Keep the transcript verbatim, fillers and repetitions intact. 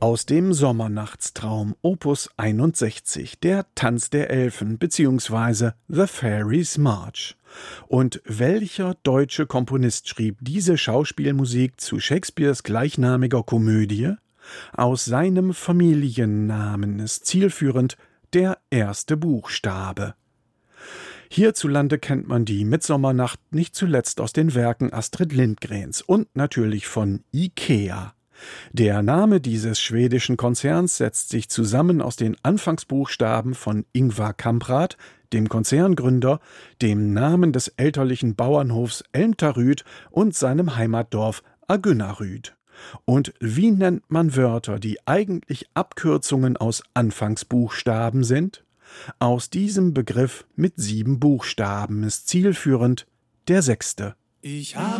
Aus dem Sommernachtstraum Opus einundsechzig, der Tanz der Elfen bzw. The Fairies March. Und welcher deutsche Komponist schrieb diese Schauspielmusik zu Shakespeares gleichnamiger Komödie? Aus seinem Familiennamen ist zielführend der erste Buchstabe. Hierzulande kennt man die Mitsommernacht nicht zuletzt aus den Werken Astrid Lindgrens und natürlich von IKEA. Der Name dieses schwedischen Konzerns setzt sich zusammen aus den Anfangsbuchstaben von Ingvar Kamprad, dem Konzerngründer, dem Namen des elterlichen Bauernhofs Elmtaryd und seinem Heimatdorf Agunnaryd. Und wie nennt man Wörter, die eigentlich Abkürzungen aus Anfangsbuchstaben sind? Aus diesem Begriff mit sieben Buchstaben ist zielführend der sechste. Ich habe